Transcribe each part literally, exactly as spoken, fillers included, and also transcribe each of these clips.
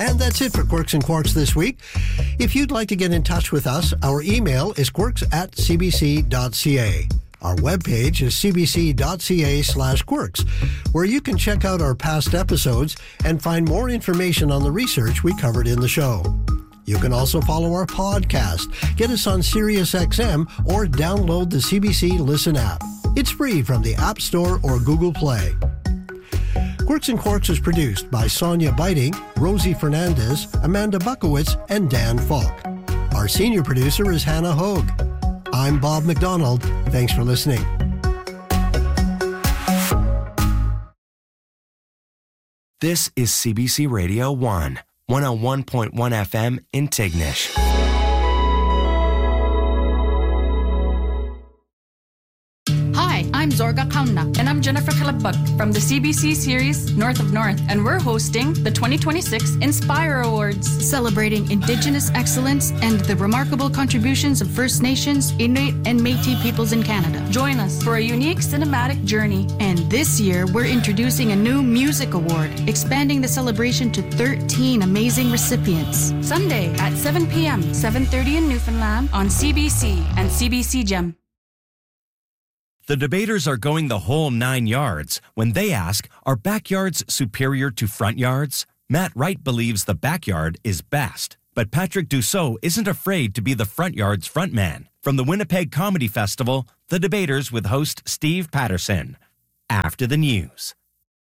And that's it for Quirks and Quarks this week. If you'd like to get in touch with us, our email is quirks at c b c dot c a. Our webpage is c b c dot c a slash quirks, where you can check out our past episodes and find more information on the research we covered in the show. You can also follow our podcast, get us on Sirius X M, or download the C B C Listen app. It's free from the App Store or Google Play. Quirks and Quarks is produced by Sonia Biting, Rosie Fernandez, Amanda Buckowitz, and Dan Falk. Our senior producer is Hannah Hogue. I'm Bob McDonald. Thanks for listening. This is C B C Radio one, one oh one point one F M in Tignish. Hi, I'm Zorga Kauna, and I'm Jennifer Kalabug from the C B C series North of North, and we're hosting the twenty twenty-six Inspire Awards, celebrating Indigenous excellence and the remarkable contributions of First Nations, Inuit, and Métis peoples in Canada. Join us for a unique cinematic journey. And this year, we're introducing a new music award, expanding the celebration to thirteen amazing recipients. Sunday at seven p.m., seven thirty in Newfoundland on C B C and C B C Gem. The debaters are going the whole nine yards when they ask, are backyards superior to front yards? Matt Wright believes the backyard is best, but Patrick Dussault isn't afraid to be the front yard's frontman. From the Winnipeg Comedy Festival, the debaters with host Steve Patterson. After the news.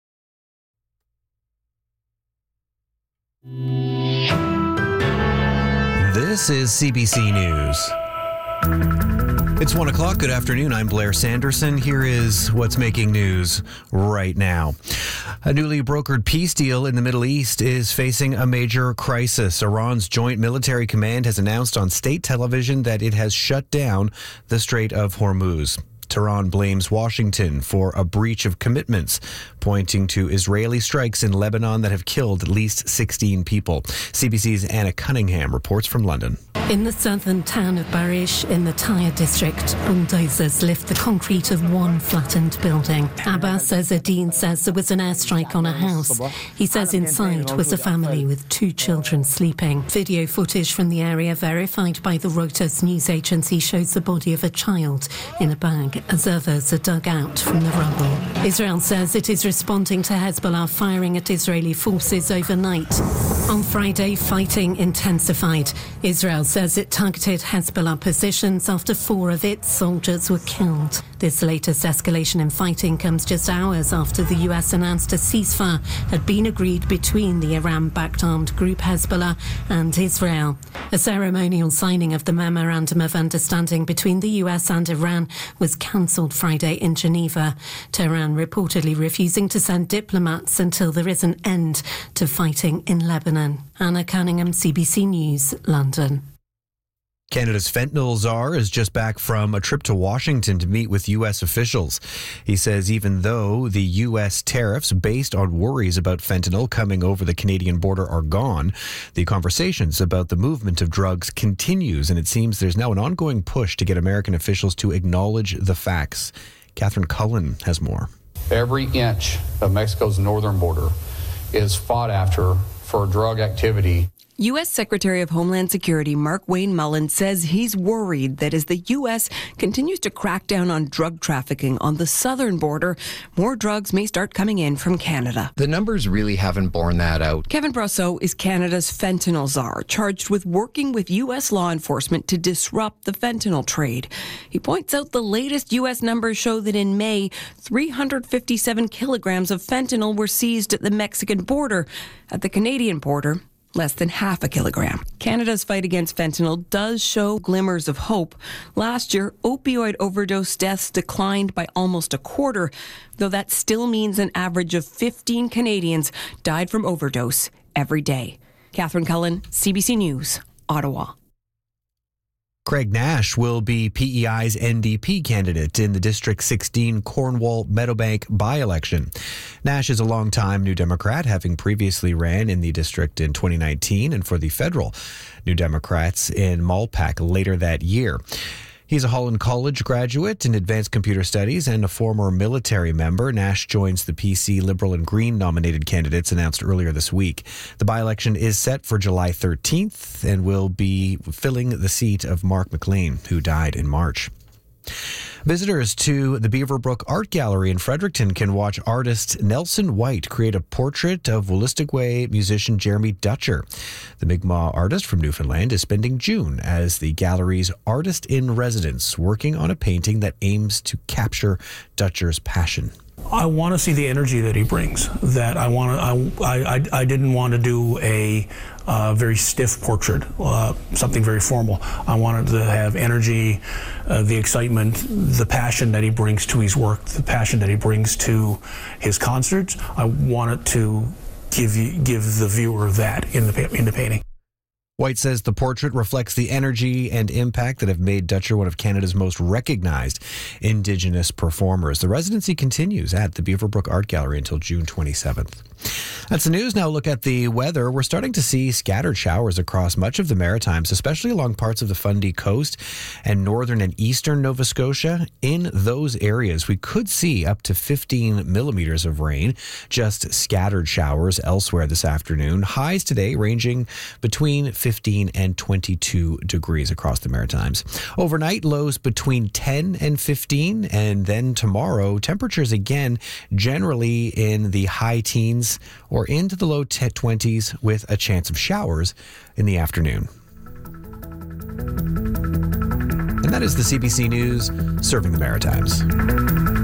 This is C B C News. It's one o'clock. Good afternoon. I'm Blair Sanderson. Here is what's making news right now. A newly brokered peace deal in the Middle East is facing a major crisis. Iran's Joint Military Command has announced on state television that it has shut down the Strait of Hormuz. Tehran blames Washington for a breach of commitments, pointing to Israeli strikes in Lebanon that have killed at least sixteen people. C B C's Anna Cunningham reports from London. In the southern town of Barish in the Tyre district, bulldozers lift the concrete of one flattened building. Abbas Ezzedine says there was an airstrike on a house. He says inside was a family with two children sleeping. Video footage from the area verified by the Reuters news agency shows the body of a child in a bag as others are dug out from the rubble. Israel says it is responding to Hezbollah firing at Israeli forces overnight. On Friday, fighting intensified. Israel says it targeted Hezbollah positions after four of its soldiers were killed. This latest escalation in fighting comes just hours after the U S announced a ceasefire had been agreed between the Iran-backed armed group Hezbollah and Israel. A ceremonial signing of the Memorandum of Understanding between the U S and Iran was cancelled Friday in Geneva. Tehran reportedly refusing to send diplomats until there is an end to fighting in Lebanon. Anna Cunningham, C B C News, London. Canada's fentanyl czar is just back from a trip to Washington to meet with U S officials. He says even though the U S tariffs based on worries about fentanyl coming over the Canadian border are gone, the conversations about the movement of drugs continues, and it seems there's now an ongoing push to get American officials to acknowledge the facts. Catherine Cullen has more. Every inch of Mexico's northern border is fought after for drug activity. U S Secretary of Homeland Security Mark Wayne Mullen says he's worried that as the U S continues to crack down on drug trafficking on the southern border, more drugs may start coming in from Canada. The numbers really haven't borne that out. Kevin Brosseau is Canada's fentanyl czar, charged with working with U S law enforcement to disrupt the fentanyl trade. He points out the latest U S numbers show that in May, three hundred fifty-seven kilograms of fentanyl were seized at the Mexican border. At the Canadian border, less than half a kilogram. Canada's fight against fentanyl does show glimmers of hope. Last year, opioid overdose deaths declined by almost a quarter, though that still means an average of fifteen Canadians died from overdose every day. Catherine Cullen, C B C News, Ottawa. Craig Nash will be P E I's N D P candidate in the District sixteen Cornwall Meadowbank by-election. Nash is a longtime New Democrat, having previously ran in the district in twenty nineteen and for the federal New Democrats in Malpak later that year. He's a Holland College graduate in advanced computer studies and a former military member. Nash joins the P C Liberal and Green nominated candidates announced earlier this week. The by-election is set for July thirteenth and will be filling the seat of Mark McLean, who died in March. Visitors to the Beaverbrook Art Gallery in Fredericton can watch artist Nelson White create a portrait of Wolastoqey musician Jeremy Dutcher. The Mi'kmaq artist from Newfoundland is spending June as the gallery's artist in residence, working on a painting that aims to capture Dutcher's passion. I want to see the energy that he brings. That I want to. I I, I didn't want to do a uh, very stiff portrait, uh, something very formal. I wanted to have energy, uh, the excitement, the passion that he brings to his work, the passion that he brings to his concerts. I wanted to give you, give the viewer that in the in the painting. White says the portrait reflects the energy and impact that have made Dutcher one of Canada's most recognized Indigenous performers. The residency continues at the Beaverbrook Art Gallery until June twenty-seventh. That's the news. Now look at the weather. We're starting to see scattered showers across much of the Maritimes, especially along parts of the Fundy Coast and northern and eastern Nova Scotia. In those areas, we could see up to fifteen millimeters of rain, just scattered showers elsewhere this afternoon. Highs today ranging between fifteen and twenty-two degrees across the Maritimes. Overnight, lows between ten and fifteen, and then tomorrow, temperatures again generally in the high teens or into the low twenties with a chance of showers in the afternoon. And that is the C B C News, serving the Maritimes.